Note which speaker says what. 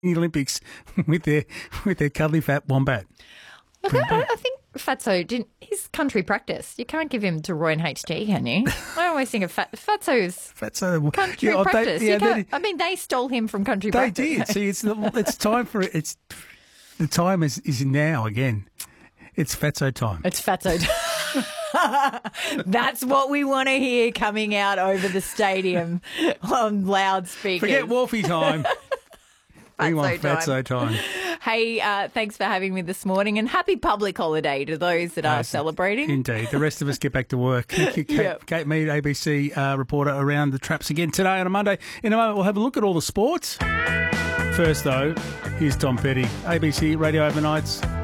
Speaker 1: the Olympics with their cuddly fat wombat.
Speaker 2: Look, I think Fatso didn't. His country practice. You can't give him to Roy and HT, can you? I always think of Fatso's country practice. They stole him from country practice.
Speaker 1: They did. See, it's time for it. It's the time is now again. It's Fatso time.
Speaker 2: It's Fatso time. That's what we want to hear coming out over the stadium on loudspeakers.
Speaker 1: Forget Wolfie time. We want Fatso time.
Speaker 2: Hey, thanks for having me this morning, and happy public holiday to those that are celebrating.
Speaker 1: Indeed. The rest of us get back to work. Thank you, Kate Mead, ABC reporter, around the traps again today on a Monday. In a moment, we'll have a look at all the sports. First, though, here's Tom Petty, ABC Radio Overnights.